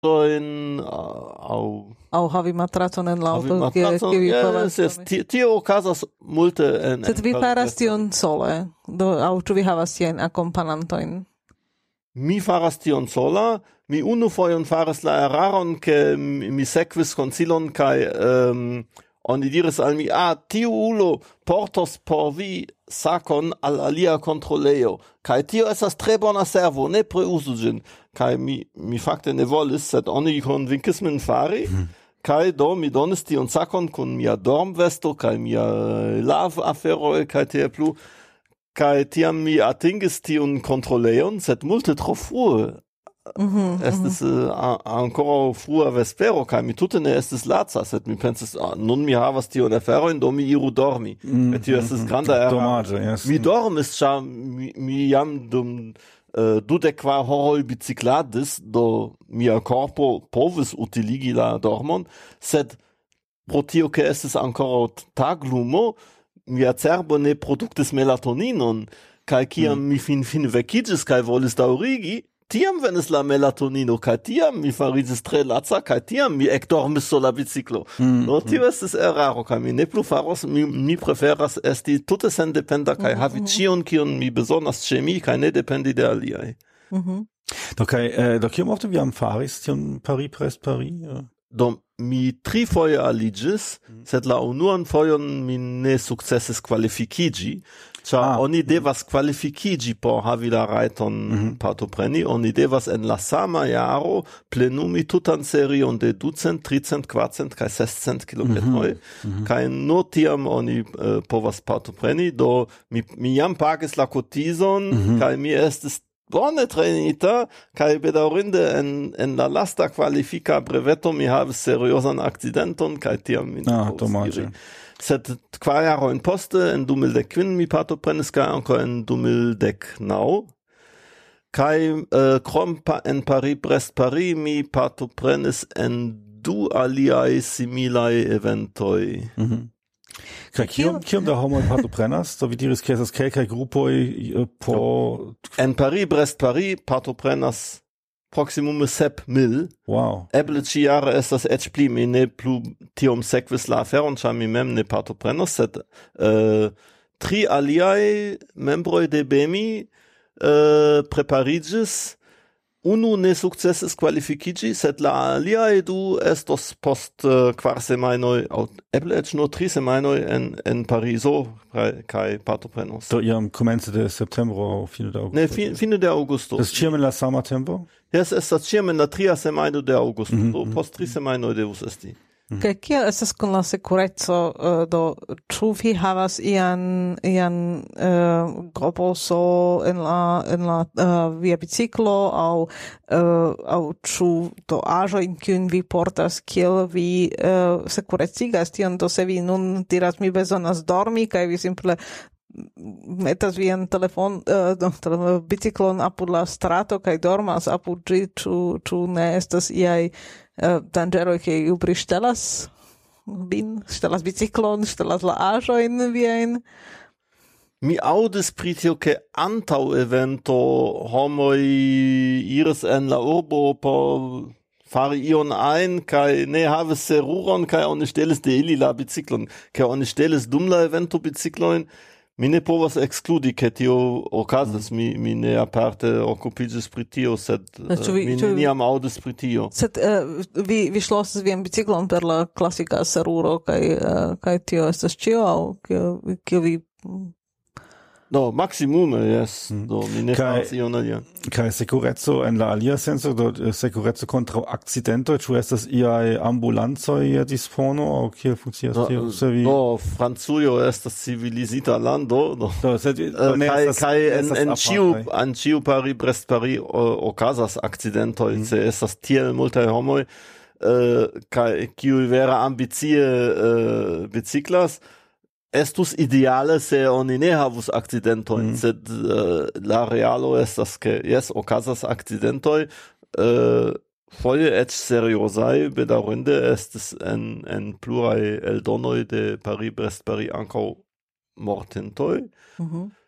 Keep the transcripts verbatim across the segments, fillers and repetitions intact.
in au au havi matracon en la auto che che vi povas tio okazas multe en sed vi faras tion sole do au ĉu vi havas tiajn akompanantojn? Mi faras tion sola, mi unu fojon faras la eraron ke mi sekvis konsilon kaj um, oni diris al mi, ah, tiu ulo portos por vi sakon al alia kontrolejo, kaj tio estas tre bona servo, ne preuzu ĝin, kaj mi, mi fakte ne volis, sed oni konvinkis min fari, hmm. kaj do mi donis tion sakon kun mia dormvesto kaj mia lavaferoj kaj tie plu, kaj tiam mi atingis tion kontrolejon, sed multe tro frue. Mm-hmm, estis mm-hmm. uh, ancora frua vespero, kaj mi tute ne estis laca, sed mi pensis, ah, nun mi havas tion aferojn, do mi iru dormi. Mm, tio estis mm, granda eraro. Yes. Mi dormis, ĉar mi, mi jam dum uh, dudek kvar horoj bicikladis, do mia korpo povis utiligi la dormon, sed pro tio ke estis ancora taglumo, mia cerbo ne produktis melatoninon, kaj kiam mm. mi fin fin vekigis kaj volis daŭrigi, tiam venis la melatonino, kaj tiam mi fariĝis tre laca, kaj tiam mi ekdormis sur la biciklo. Mm. No, tio estis eraro, kaj mi ne plu faros, mi, mi preferas esti tute sendependa, kaj mm. havi ĉion, kion mi bezonas ĉe mi, kaj ne dependi de aliaj. Mm-hmm. Do, kaj, eh, do kiom ofte vi jam faris tion Paris-Brest-Paris? Ja. Do, mi tri foje aliĝis, mm. sed la unuan fojon mi ne sukcesis kvalifikigi, ĉar ah. oni devas kvalifikigi por havi la rajton mm-hmm. partopreni, oni devas en la sama jaro plenumi tutan serion de ducent, tricent, kvarcent kaj sescent kilometroj, mm-hmm. kaj nur tiam oni uh, povas partopreni, do mi, mi jam pagis la kotizon, mm-hmm. kaj mi estis bone trenita, kaj bedaŭrinde en, en la lasta kvalifika breveto mi havis seriosan akcidenton, kaj tiam mi ne ah, povas iri. Sed kvar jarojn poste, en du mil dek kvin mi partoprenis, kaj ankaŭ en du mil dek naŭ. Kaj uh, krom pa, en Paris-Brest-Paris mi partoprenis en du aliaj similaj eventoj. Mm-hmm. Kaj kiom kiom da homoj partoprenas? Do vi diris ke estas kelkaj grupoj por en Paris-Brest-Paris partoprenas proximume sep mil. Wow. Eble ĉi-jare estas eĉ pli, mi ne plu tiom sekvis la aferon, ĉar mi mem ne partoprenos, sed uh, tri aliaj membroj de B M I uh, prepariĝis. Unu ne sukcesis kvalifikiĝi, sed la aliaj du estos post uh, kvar semajnoj, aŭ eble eĉ nur tri semajnoj en, en Parizo kaj partoprenos. Do iam komence de septembro aŭ fine de aŭgusto? Ne, fin, fine de aŭgusto. Das ĉiam en la sama tempo? Jes, estas ĉiam en la tria semajno de aŭgusto. Mm-hmm. Do post tri semajnoj devus esti. Kaj kiel estas kun la sekureco, uh, do ĉu vi havas ian ian uh, globoso en la en la uh, via biciklo aŭ uh, aŭ ĉu do aĵojn kiujn vi portas, kiel vi uh, sekurecigas tion, do se vi nun diras mi bezonas dormi kaj vi simple metas vian telefon uh, no, biciklon apud la strato kaj dormas apud ĝi, ĉu ĉu ne estas iaj Uh, danĝeroj ke iu priŝtelas vin, ŝtelas biciklon, ŝtelas la aĵojn viajn? Mi aŭdis pri tio, ke antaŭ evento homoj iris en la urbo por fari ion ajn kaj ne havis seruron kaj oni ŝtelis de ili la biciklon, kaj oni ŝtelis dum la evento biciklojn. Mi ne povas ekskludi, ke tio okazis, mi, mi ne aparte okupiĝis pri tio, sed uh, vi, mi neniam aŭdis pri tio. Sed uh, vi, vi ŝlosis vian biciklon per la klasika seruro, kaj, uh, kaj tio estas ĉio, aŭ kio vi... No, maximume, yes. Mm. Do, mi ne faras ion alian. Kaj sekureco en la alia senso, do sekureco kontraŭ akcidentoj, ĉu estas iaj ambulancoj je dispono, aŭ kiel funkcias tio? Do, vi... do Francujo estas civilizita lando, do, do, sed, do ne kaj, estas, kaj en, en ĉiu en ĉiu Paris-Brest-Paris okazas akcidentoj, mm. se estas tiel multaj homoj, uh, kaj kiuj vere ambicie uh, biciklas. Estus ideale se oni ne havus akcidentojn, mm. sed uh, la realo estas ke jes okazas akcidentoj, uh, foje eĉ seriozaj, bedaŭrinde estis en en pluraj eldonoj de Paris-Brest-Paris ankaŭ mortintoj. Mm-hmm.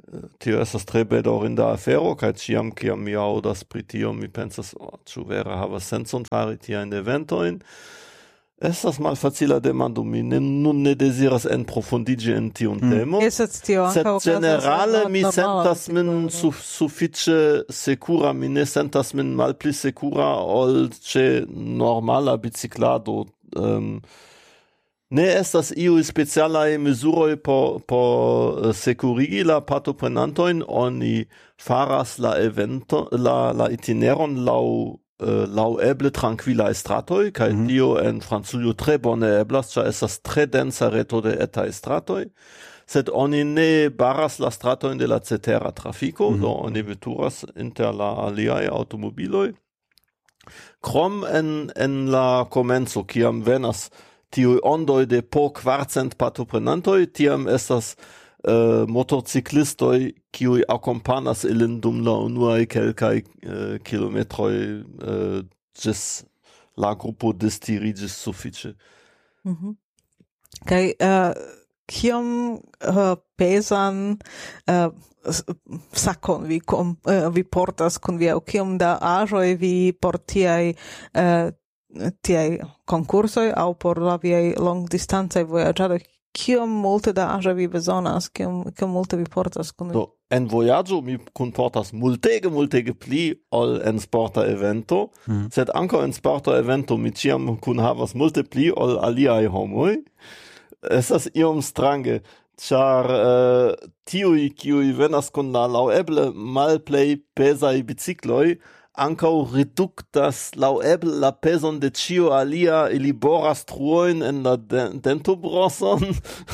tio estas tre bedaŭrinda afero, kaj ĉiam kiam mi aŭdas pri tio, mi pensas, oh, ĉu vere havas sencon fari tiajn eventojn. Estas malfacila demando, mi ne, nun ne deziras enprofundiĝi en tiun mm. temo. Sed generale mi sentas min su, sufiĉe sekura, mi ne sentas min malpli sekura ol ĉe normala biciklado. Um, ne estas iuj specialaj mezuroj por, por sekurigi la partoprenantojn, oni faras la evento, la, la itineron laŭ Uh, lau eble tranquila stratoi, kai mm-hmm. tio en Francujo tre bone eblas, ĉar estas tre densa reto de etaj stratoj, sed oni ne baras la stratojn de la cetera trafiko, mm-hmm. do oni veturas inter la aliaj automobiloj. Krom en, en la komenco, kiam venas tiuj ondoj de po kvarcent partoprenantoj, tiam estas Uh, motorciclistoj, kiuj akompanas ilin dum la unuaj kelkaj uh, kilometroj uh, ĝis la grupo distiriĝis sufiĉe. Mm-hmm. Kaj uh, kiom uh, pezan uh, sakon vi, kom, uh, vi portas kun vi, aŭ kiom da aĵoj vi por tiaj uh, tiaj konkursoj aŭ por la viaj longdistancaj vojaĝadoj? Kiom multe da aĵo vi bezonas, kiom, kiom multe vi portas kun vi? Do, en vojaĝo mi kunportas multege, multege pli ol en sporta evento, mm. sed ankaŭ en sporta evento mi ĉiam kunhavas multe pli ol aliaj homoj. Estas iom strange, ĉar uh, tiuj, kiuj venas kun la laŭeble malplej pezaj bicikloj, ankaŭ reduktas laŭeble la pezon de ĉio alia, ili boras truojn en la de- dentobroson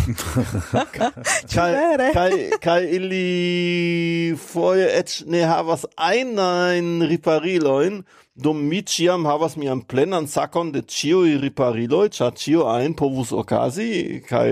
kaj, kaj, kaj ili foje eĉ ne havas ajnajn riparilojn, dum mi ĉiam havas mian plenan sakon de ĉiuj ripariloj, ĉar ĉio ajn povus okazi, kaj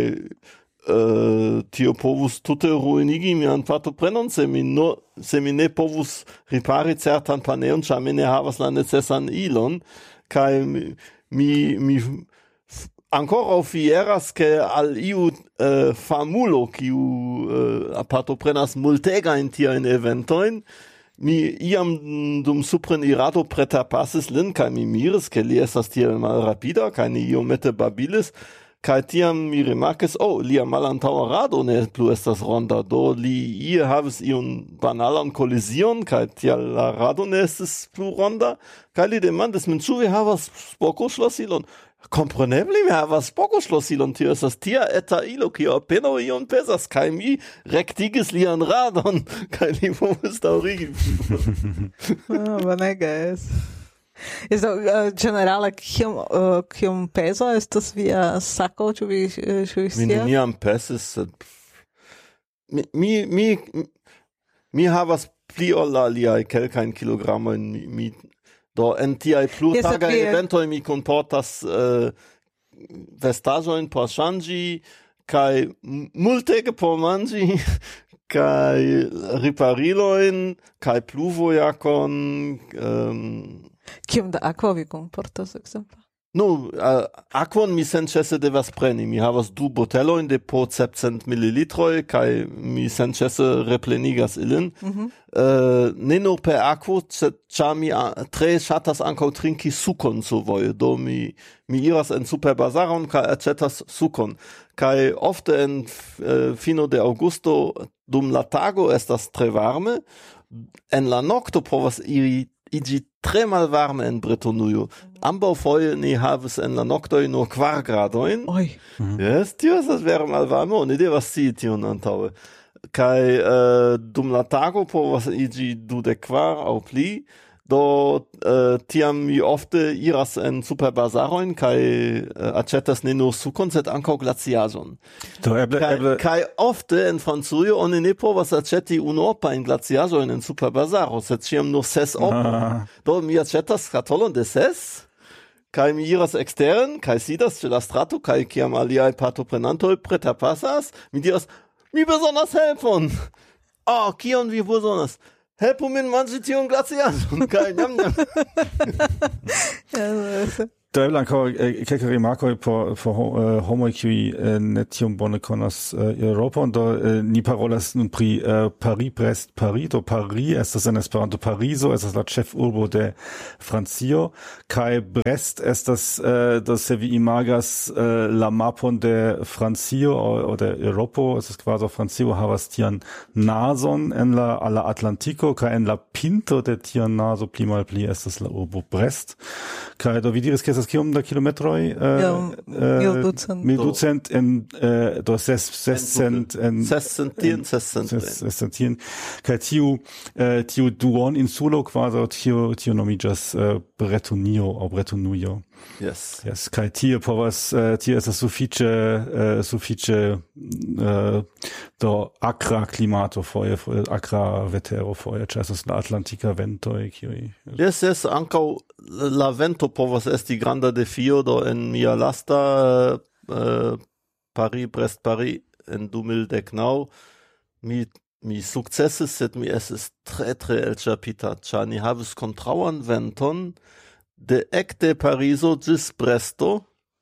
Uh, tio povus tute ruinigi mian partoprenon, se mi, no, se mi ne povus ripari certan paneon, ĉar mi ne havas la necesan ilon, kaj mi, mi, mi ankoraŭ fieras, ke al iu uh, famulo, kiu uh, partoprenas multegajn tiajn eventojn, mi iam dum suprenirado preterpasis lin, kaj mi miris, ke li estas tiel malrapida, kaj ni iomete babilis, kaj tiam mi rimarkis, oh, lia malantaŭa rado ne plu estas ronda, do li ie havis iun banalan kolizion, kaj tial la rado ne estis plu ronda, kaj li demandis min, ĉu vi havas sporkoŝlosilon? Kompreneble mi havas sporkoŝlosilon, tio estas tia eta ilo, kio apenaŭ iom pezas, kaj mi rektigis lian radon, kaj li povis daŭrigi. Ah, bonega es. Isto uh, generale kiom uh, kiom pezo estas via sako, ĉu vi ĉu vi Mi neniam pesis, sed mi mi mi, mi havas pli ol la aliaj kelkajn kilogramojn, mi, mi do en tiaj plurtagaj yes, eventoj mi kunportas uh, vestaĵojn por ŝanĝi kaj multege por manĝi kaj riparilojn kaj pluvojakon. Um, Kiom da akvo vi kunportas, ekzemple? Nu, uh, akvon mi senĉese devas preni. Mi havas du botelojn de po sepcent mililitroj kaj mi senĉese replenigas ilin. Mm-hmm. Uh, ne nur per akvo, ĉar mi uh, tre ŝatas ankaŭ trinki sukon survoje. Do mi, mi iras en superbazaron kaj aĉetas sukon. Kaj ofte en uh, fino de aŭgusto dum la tago estas tre varme. En la nokto povas iri igi tre malvarme en Bretonujo. Ambaŭ foje ni havis en la noktoj nur kvar gradojn. Oj. Mm. Yes, tio estas vere malvarme, oni devas scii tion antaŭe. Kaj uh, dum la tago povas igi dudek kvar aŭ pli. Do uh, tiam mi ofte iras en superbazarojn kaj uh, aĉetas ne nur sukon, sed ankaŭ glaciaĵon. Do eble kaj, eble kaj ofte en Francujo oni ne povas aĉeti unuopajn glaciaĵojn en superbazaro, sed ĉiam nur ses opojn. Ah. Do mi aĉetas kartolon de ses, kaj mi iras eksteren, kaj sidas ĉe la strato, kaj kiam aliaj partoprenantoj preterpasas, mi diras, mi bezonas helpon. Oh, kion vi bezonas? Helpu min manĝi tiun glaciaĵon, kaj jam jam. Da ankaŭ kelkaj rimarkoj por por homoj kiuj ne tiom bone konas Eŭropon, do ni parolas nun pri Paris-Brest-Paris, do Paris estas en Esperanto Parizo, estas la ĉefurbo de Francio, kaj Brest estas, do se vi imagas la mapon de Francio aŭ de Eŭropo, estas kvazaŭ Francio havas tian nazon en la al la Atlantiko, kaj en la pinto de tia nazo pli malpli estas la urbo Brest, kaj do vi diris ke estas kiom da kilometroj? Mil ducent. Mil ducent en do ses sescent en sescentien sescentien, kaj tiu tiu duon insulo kvazaŭ tiu tiu nomiĝas Bretonio aŭ Bretonujo. Yes. Yes, kaj tie povas tie estas sufiĉe sufiĉe do akra klimato foje, akra vetero foje, ĉar estas la atlantika ventoj kiuj. Yes, yes, ankaŭ la vento povas esti granda defio, do en mia lasta uh, Paris-Brest-Paris en du mil deknaŭ mi mi sukcesis, sed mi estis tre tre elĉapita, ĉar ni havis kontraŭan venton de ekde Parizo ĝis Bresto,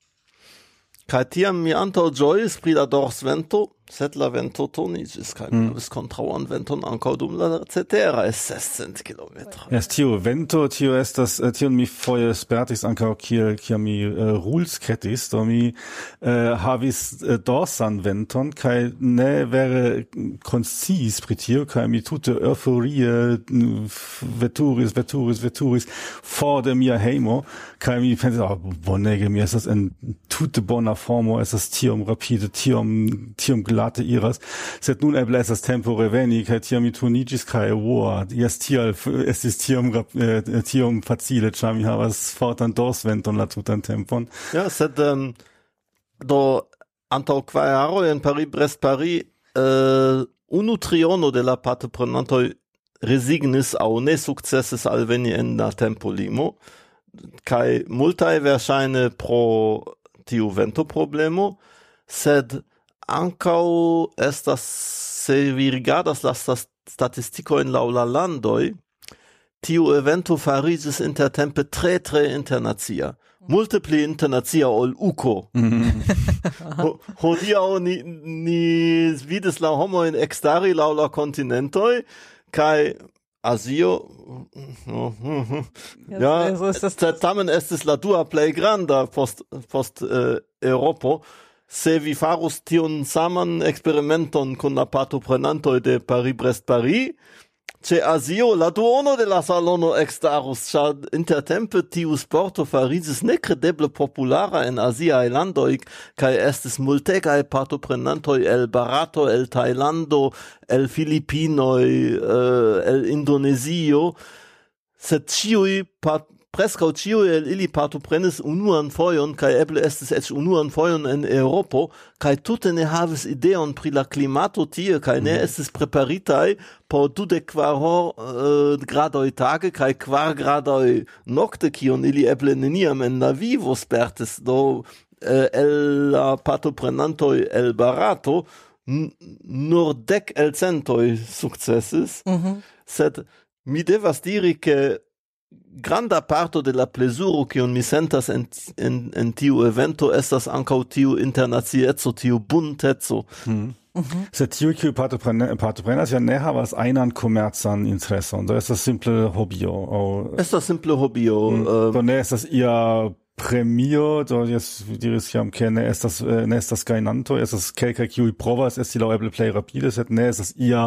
kaj tiam mi antaŭĝojis pri la dorsvento, sed la vento turniĝis, kaj mi havis kontraŭan venton ankaŭ dum la ceteraj sescent kilometroj. Yes, tiu vento, tiu estas, tion mi foje spertis ankaŭ kiel kiam mi uh, rulskretis, do mi uh, havis uh, dorsan venton, kaj ne vere konsciis pri tio, kaj mi tute euphorie veturis, veturis, veturis for de mia hejmo, kaj mi pensis, oh, bonege, mi estas en tute bona formo, estas tiom rapide, tiom, tiom glate iras, sed nun eble estas tempo reveni, kaj tiam mi turniĝis kaj wow, jes tial estis tiom eh, tiom facile, ĉar mi havas fortan dorsventon la tutan tempon. Ja, sed um, do antaŭ kvar jaroj en Paris-Brest-Paris uh, unu triono de la partoprenantoj rezignis aŭ ne sukcesis alveni en la tempolimo, kaj multaj verŝajne pro tiu ventoproblemo, sed ankaŭ estas, se vi rigardas la statistikojn laŭ la landoj, tiu evento fariĝis intertempe tre tre internacia. Multe pli internacia ol U C O. Hodiaŭ ni, ni vidis la homojn ekstari laŭ la kontinentoj, kaj Azio, ja, sed tamen estis la dua plej granda post, post uh, Eŭropo. Se vi farus tion saman eksperimenton kun la partoprenantoj de Paris-Brest-Paris, ĉe Azio la duono de la salono ekstarus, ĉar intertempe tiu sporto fariĝis nekredeble populara en aziaj landoj, kaj estis multegaj partoprenantoj el Barato, el Tajlando, el Filipinoj, uh, el Indonezio, sed ĉiuj part Preskaŭ ĉiuj el ili partoprenis unuan fojon, kaj eble estis eĉ unuan fojon en Eŭropo, kaj tute ne havis ideon pri la klimato tie, kaj ne estis preparitaj por dudek kvar uh, gradoj tage kaj kvar gradoj nokte, kion ili eble neniam en la vivo spertis. Do uh, el la partoprenantoj el Barato nur dek elcentoj sukcesis, mm-hmm. sed mi devas diri, ke granda parto de la plezuro kiun mi sentas en, en, en tiu evento estas ankaŭ tiu internacieco, tiu bunteco. Mm. Mm-hmm. Sed tiu kiu partoprenas ja ne havas ajnan komercan intereson, do estas simple hobio. Aŭ estas simple hobio. Mm. Uh, do ne estas ia premio, do jes vi diris jam ke ne estas ne estas gajnanto, estas kelkaj kiuj provas esti laŭeble plej rapide, sed ne estas ia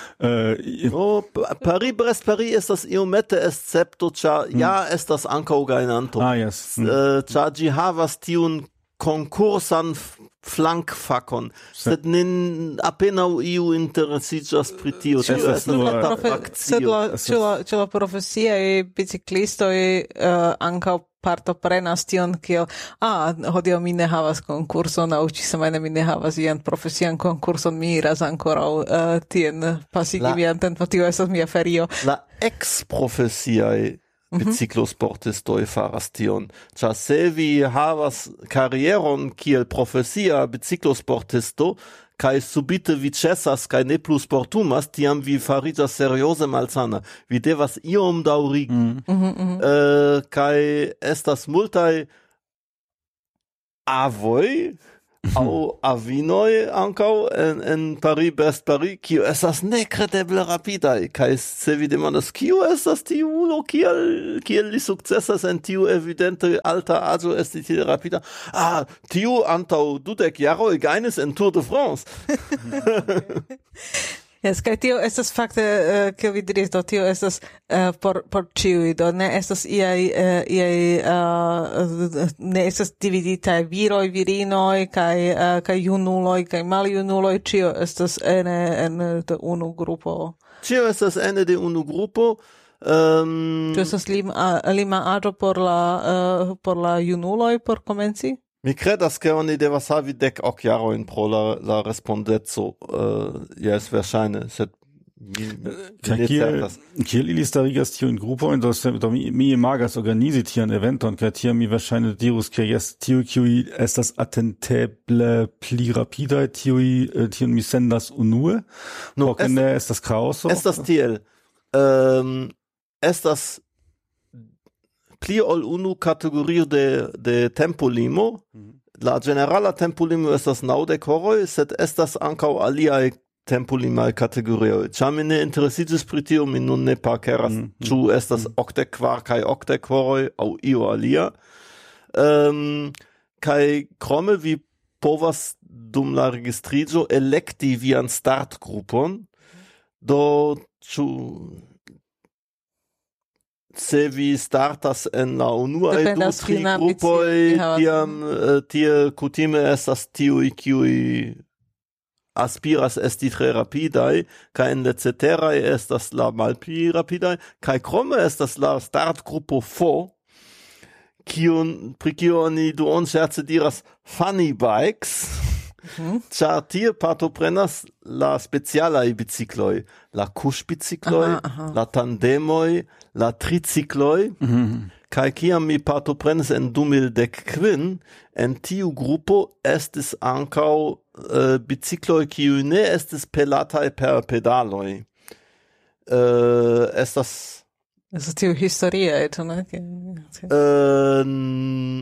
uh, oh, Paris-Brest-Paris estas iomete escepto, ĉar mm. ja estas ankaŭ gajnanto. Ah, yes. Mm. Uh, ĉar ĝi havas tiun konkursan flankfakon, sed nin apenaŭ iu interesiĝas pri tio. Tio estas nur frakcio. Ĉe la profesiaj biciklistoj uh, ankaŭ partoprenas tion, kiel ah, hodiaŭ mi ne havas konkurson, aŭ ĉisemajne mi ne havas ian profesian konkurson, mi iras ankoraŭ uh, tien pasigi mian tempon, tio estas mia ferio. La ex-profesiaj biciklosportistoj faras tion, ĉar se vi havas karieron kiel profesia biciklosportisto, kaj subite vi ĉesas kaj ne plu sportumas, tiam vi fariĝas serioze malsana. Vi devas iom daŭrigi. Mm. Uh, kaj estas multaj avoi au avinoi ankaŭ en en Paris Brest Paris kiu estas nekredeble rapidaj kaj se vi demandas kiu estas tiu ulo kiel kiel li sukcesas en tiu evidente alta aĝo esti tiel rapida ah tiu antaŭ dudek jaroj gajnis en Tour de France. Yes, kaj tio estas fakte uh, kiel vi diris, do tio estas uh, por por ĉiuj, do ne estas iaj uh, iaj uh, ne estas dividitaj viroj, virinoj kaj uh, kaj junuloj kaj maljunuloj, ĉio estas ene en de unu grupo. Ĉio estas ene de unu grupo. Um, Ĉu estas lima lima aĝo por la uh, por la junuloj por komenci? Mi credas che oni devas havi dek ok jarojn pro la, la respondeco. Uh, yes, verŝajne, sed mi, mi ne certas. Kiel ili starigas tiujn grupojn, do, do mi, mi imagas organizi tian eventon, kaj tiam mi verŝajne dirus, ke jes, tiuj, kiuj estas atenteble pli rapidaj, tiuj, tiun mi sendas unue, no, por ke ne estas kaoso. Estas tiel. Um, estas pli ol unu kategorio de, de tempo limo. Mm-hmm. La generala tempo limo estas naŭdek horoj, sed estas ankaŭ aliaj tempo limaj kategorioj. Ĉar mi ne interesiĝis pri tio, mi nun ne parkeras, mm-hmm. ĉu estas okdek kvar kaj okdek horoj aŭ io alia. Um, kaj krome vi povas dum la registriĝo elekti vian startgrupon. Do ĉu se vi startas en la unuaj du tri grupoj, tiam tie kutime estas tiuj, kiuj aspiras esti tre rapidaj, kaj en la ceteraj estas la malpli rapidaj, kaj krome estas la startgrupo F, kiun pri kiu oni duonŝerce diras funny bikes. Ĉar tie partoprenas la specialaj bicikloj, la kuŝbicikloj, la tandemoj, la tricikloj, mm-hmm. kaj kiam mi partoprenis en du mil dek kvin, en tiu grupo estis ankaŭ uh, bicikloj, kiuj ne estis pelataj per pedaloj. Uh, estas estas tiu historia, eto, ne? Uh,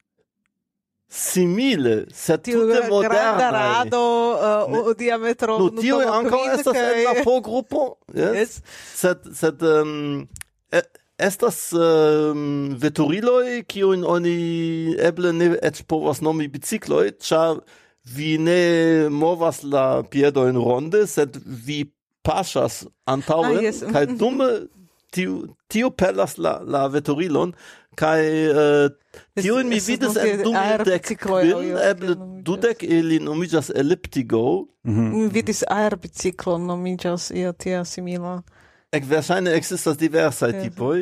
simile, sed tute modernaj. Granda rado, uh, diametro... No, tio ankaŭ estas en la po-grupo, yes? Yes. Sed, sed um, estas um, veturiloj, kiujn oni eble ne eĉ povas nomi bicikloj, ĉar vi ne movas la piedojn ronde, sed vi paŝas antaŭen, ah, yes. kaj dume tiu, tiu pelas la, la veturilon, kaj uh, tiujn mi vidis en du mil dek kvin, eble dudek ili nomiĝas elliptigo. Mi vidis aerbiciklon nomiĝas io tia simila. Ek verŝajne ekzistas diversaj tipoj.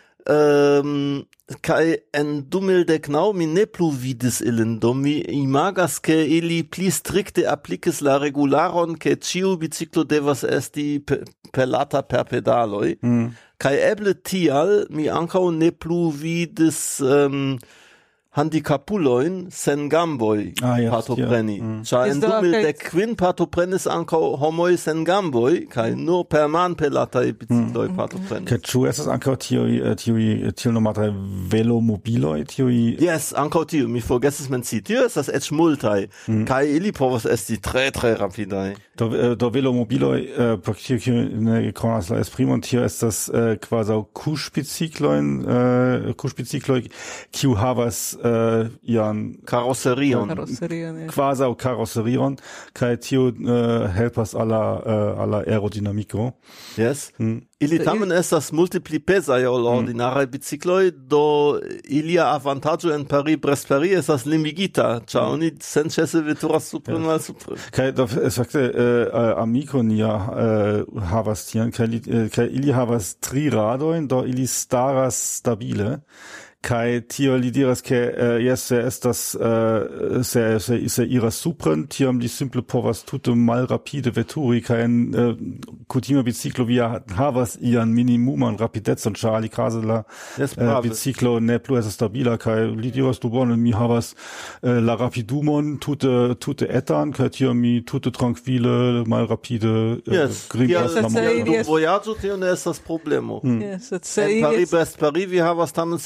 Um, kaj en du mil dek naŭ mi ne plu vidis ilin, do mi imagas ke ili pli strikte aplikis la regularon, ke ĉiu biciklo devas esti pe pelata per pedaloj. Mm. Kaj eble tial mi ankaŭ ne plu vidis um, handicapulojn sen gamboj ah, yes, partopreni. Mm. Ĉar en du mil dek kvin partoprenis ankaŭ homoj sen gamboj kaj nur per manpelataj bicikloj mm. partoprenis. Kaj ĉu estas ankaŭ tiuj tiuj tiuj nomataj velomobiloj, tiuj? Yes, ankaŭ tiu, mi forgesis mencii. Tio estas eĉ multaj, mm. kaj ili povas esti tre tre rapidaj. Do, do velomobiloj, uh, por kiu kiu ne konas la esprimon, tio estas uh, kvazaŭ kuŝbiciklojn, uh, kuŝbicikloj, kiu havas uh, ian karoserion, kvazaŭ karoserion, kaj tio uh, helpas al la uh, al la aerodinamiko. Yes. Mm. Ili tamen estas multe pli pezaj ol ordinaraj bicikloj, do ilia avantaĝo en Paris-Brest-Paris estas limigita, ĉar oni senĉese veturas supren mal supren. Kaj do fakte uh, amiko nia uh, havas tian, kaj uh, ili havas tri radojn, do ili staras stabile. Kai tio li diras ke uh, yes se estas uh, se se se iras supren, tiam li simple povas tute malrapide veturi kaj en uh, kutima biciklo via havas ian minimuman rapidecon, ĉar alikaze la yes, uh, biciklo ne plu estas stabila, kaj li diras du bone mi havas uh, la rapidumon tute tute etan, kaj tiam mi tute trankvile malrapide uh, yes. grimas la mondo. Vojaĝo tio ne estas problemo. Mm. Yes, en Paris-Brest-Paris vi havas tamen serioza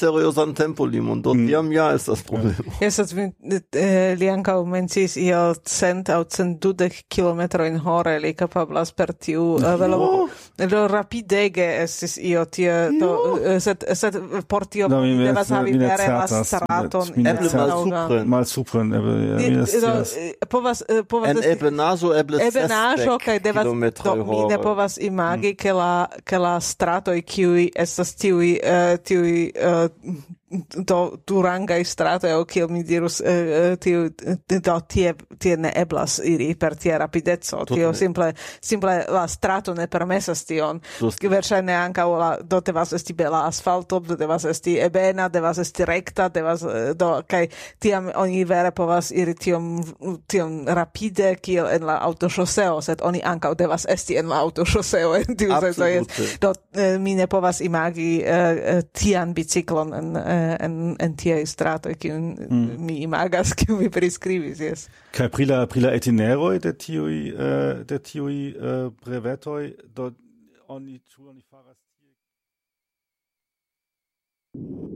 interessan tempolimon, dort Mm. jam ja ist das Problem. Estas vi eh, li ankaŭ mencis io cent aŭ cent dudek kilometrojn hore li kapablas per tiu eh, velo lo rapidege estis io tie do eh, sed sed por tio No, mi devas ne- havi mi ne vere la certas, straton mi ne Eble certas. malsupren. Mal supren, eble, ja, Di- mi ne do, scias. eh, povas eh, povas En esti- ebenaĵo eble ebenaĵo kaj sesdek devas kilometroj do mi ne hore. povas imagi ke la ke la stratoj kiuj estas tiuj eh, tiuj eh, do durangaj stratoj aŭ kiel mi dirus eh, tiu do tie tie ne eblas iri per tia rapideco tio ne. simple simple la strato ne permesas tion Just- verŝajne ankaŭ la do devas esti bela asfalto do devas esti ebena devas esti rekta devas eh, do kaj tiam oni vere povas iri tiom tiom rapide kiel en la aŭtoŝoseo sed oni ankaŭ devas esti en la aŭtoŝoseo en tiu senco jes. Absolute. Do eh, mi ne povas imagi eh, eh, tian biciklon en eh, en en tiaj stratoj kiun mi imagas kiun mi priskribis jes. Kaj pri la pri la itineroj de tiuj eh, de tiuj eh, brevetoj do oni ĉu oni faras tie